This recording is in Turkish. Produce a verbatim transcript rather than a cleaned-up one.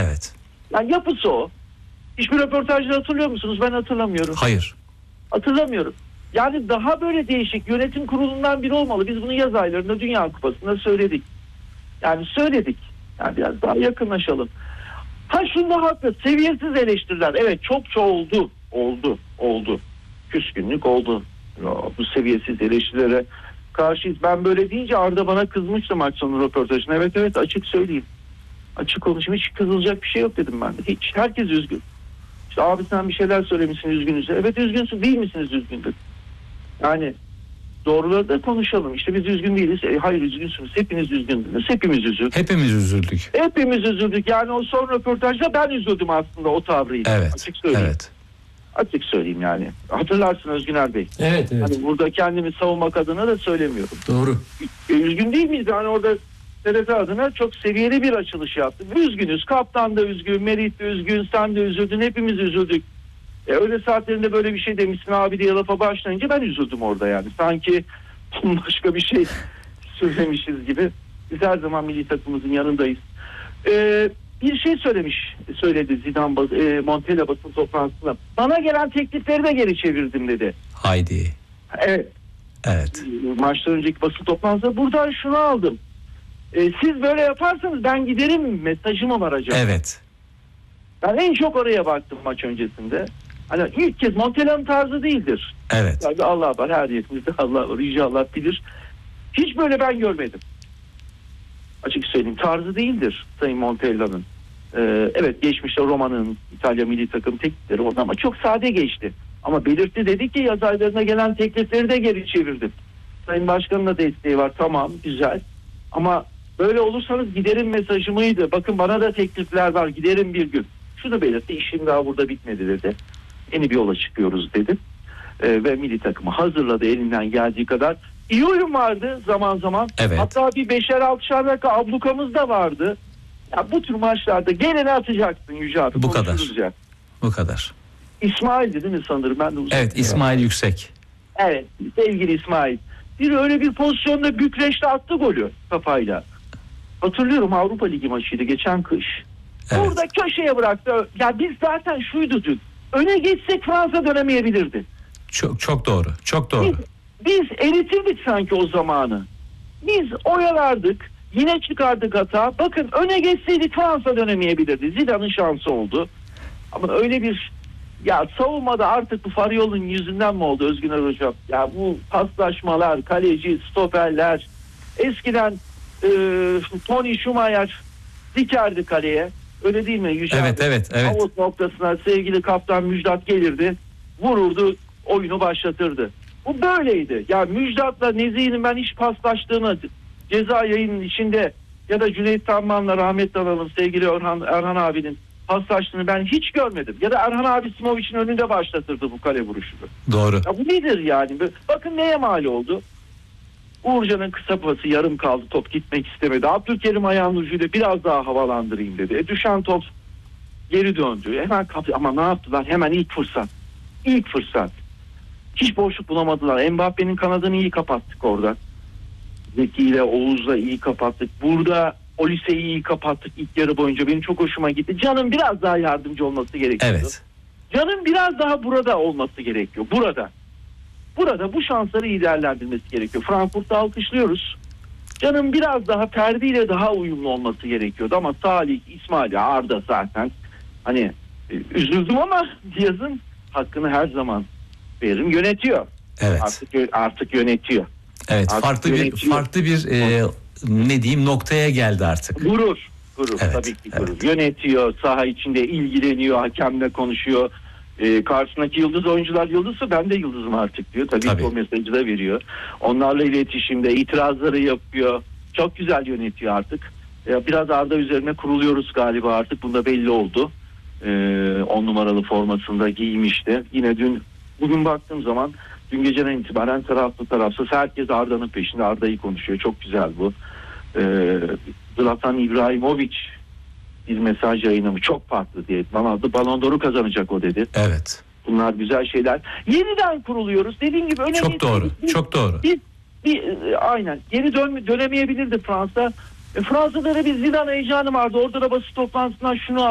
Evet. Yani yapısı o. Hiçbir röportajda hatırlıyor musunuz? Ben hatırlamıyorum. Hayır. Hatırlamıyorum. Yani daha böyle değişik, yönetim kurulundan biri olmalı. Biz bunu yaz aylarında Dünya Kupası'nda söyledik. Yani söyledik. Yani biraz daha yakınlaşalım. Ha şunda haklı. Seviyesiz eleştiriler. Evet, çokça oldu. Oldu. Oldu. Küskünlük oldu. Bu seviyesiz eleştirilere karşıyız. Ben böyle deyince Arda bana kızmıştı maç sonu röportajında. Evet evet, açık söyleyeyim. Açık konuşayım. Hiç kızılacak bir şey yok dedim ben de. Hiç. Herkes üzgün. İşte abi sen bir şeyler söylemişsin, üzgünüz. Evet üzgünsün. Değil misiniz üzgün dedim. Yani doğruları da konuşalım. İşte biz üzgün değiliz. E, hayır üzgünsünüz. Hepiniz üzgündünüz. Hepimiz üzüldük. Hepimiz üzüldük. Hepimiz üzüldük. Yani o son röportajda ben üzüldüm aslında o tavrıyla. Evet. Açık söyleyeyim. Evet. Açık söyleyeyim yani. Hatırlarsın Özgüner Bey. Evet evet. Hani burada kendimi savunmak adına da söylemiyorum. Doğru. E, üzgün değil miyiz? Yani orada T R T adına çok seviyeli bir açılış yaptık. Üzgünüz. Kaptan da üzgün, Merit de üzgün, sen de üzüldün. Hepimiz üzüldük. E, öyle saatlerinde böyle bir şey demişsin abi diye lafa başlayınca ben üzüldüm orada yani. Sanki başka bir şey söylemişiz gibi. Biz her zaman milli takımımızın yanındayız. E, bir şey söylemiş, söyledi Zidane bas, e, Montella basın toplantısında. Bana gelen teklifleri de geri çevirdim dedi. Haydi. Evet. Evet. Maçtan önceki basın toplantısında buradan şunu aldım. E, siz böyle yaparsanız ben giderim mesajı mı var acaba? Evet. Ben en çok oraya baktım maç öncesinde. Hani ilk kez Montella'nın tarzı değildir. Evet. Tabii Allah var, her yerimizde Allah var, Yüce Allah bilir. Hiç böyle ben görmedim. Açık söyleyeyim, tarzı değildir Sayın Montella'nın. Ee, evet geçmişte Roma'nın İtalya milli takım teklifleri oldu ama çok sade geçti. Ama belirtti, dedi ki yaz aylarına gelen teklifleri de geri çevirdim. Sayın Başkan'ın da desteği var, tamam güzel. Ama böyle olursanız giderim mesajı mıydı? Bakın bana da teklifler var, giderim bir gün. Şunu belirtti, işim daha burada bitmedi dedi. Yeni bir yola çıkıyoruz dedi. Ee, ve milli takımı hazırladı elinden geldiği kadar. İyi oyun vardı zaman zaman. Evet. Hatta bir beşer altışar dakika ablukamız da vardı. Ya bu tür maçlarda geleni atacaksın Yüce abi. Bu kadar. Ya. Bu kadar. İsmail'di değil mi sanırım? Ben de uzun Evet, İsmail ya. Yüksek. Evet, sevgili İsmail. Bir öyle bir pozisyonda Bükreş'te attı golü kafayla. Hatırlıyorum, Avrupa Ligi maçıydı geçen kış. Evet. Burada köşeye bıraktı. Ya biz zaten şuydu dün. Öne geçsek Fransa dönemeyebilirdi. Çok çok doğru. Çok doğru. Biz, biz eritirdik sanki o zamanı. Biz oyalardık. Yine çıkardık hata. Bakın öne geçseydik Fransa dönemeyebilirdi. Zidane'ın şansı oldu. Ama öyle bir ya savunmada artık bu Fariol'un yüzünden mi oldu Özgüner Hocam? Ya bu paslaşmalar, kaleci, stoperler. Eskiden e, Tony Schumacher dikerdi kaleye. Öyle değil mi Yüce Evet abi? evet evet. Avut noktasına sevgili kaptan Müjdat gelirdi. Vururdu, oyunu başlatırdı. Bu böyleydi. Ya Müjdat'la Nezih'in ben hiç paslaştığını ceza yayının içinde ya da Cüneyt Tamman'la rahmetli analım sevgili Erhan, Erhan abinin paslaştığını ben hiç görmedim. Ya da Erhan abi Simović'in önünde başlatırdı bu kale vuruşunu. Doğru. Ya bu nedir yani? Bakın neye mal oldu? Uğurcan'ın kısa pası yarım kaldı. Top gitmek istemedi. Abdülkerim ayağının ucuyla biraz daha havalandırayım dedi. E, düşen top geri döndü. Hemen kapı ama ne yaptılar? Hemen ilk fırsat. İlk fırsat. Hiç boşluk bulamadılar. Mbappe'nin kanadını iyi kapattık orada. Zeki ile Oğuz'la iyi kapattık. Burada Olise'yi iyi kapattık ilk yarı boyunca. Benim çok hoşuma gitti. Can'ın biraz daha yardımcı olması gerekiyor. Evet. Can'ın biraz daha burada olması gerekiyor. Burada. Burada bu şansları iyi değerlendirmesi gerekiyor. Frankfurt'ta alkışlıyoruz. Can'ın biraz daha Ferdi ile daha uyumlu olması gerekiyordu. Ama Salih, İsmail, Arda zaten. Hani üzüldüm ama Diaz'ın hakkını her zaman veririm. Yönetiyor. Evet. Artık artık yönetiyor. Evet. Artık farklı yönetiyor. bir farklı bir e, ne diyeyim noktaya geldi artık. Gurur. Gurur. Evet, Tabii ki gurur. evet. Yönetiyor. Saha içinde ilgileniyor. Hakemle konuşuyor. Ee, karşısındaki yıldız oyuncular yıldızsa ben de yıldızım artık diyor. Tabii, Tabii. ki o mesajı da veriyor. Onlarla iletişimde itirazları yapıyor. Çok güzel yönetiyor artık. Ee, biraz Arda üzerine kuruluyoruz galiba artık. Bunda belli oldu. Ee, on numaralı formasında giymişti. Yine dün bugün baktığım zaman dün geceden itibaren taraflı tarafsız herkes Arda'nın peşinde. Arda'yı konuşuyor. Çok güzel bu. Ee, Zlatan İbrahimović bir mesaj yayınlamış. Çok farklı diye. Bana Ballon d'Or'u kazanacak o dedi. Evet. Bunlar güzel şeyler. Yeniden kuruluyoruz. Dediğim gibi önemli. Çok doğru. Biz, çok doğru. Biz, bir, aynen. Geri dön, dönemeyebilirdi Fransa. E, Fransa'da da bir Zidane heyecanı vardı. Orada da basın toplantısından şunu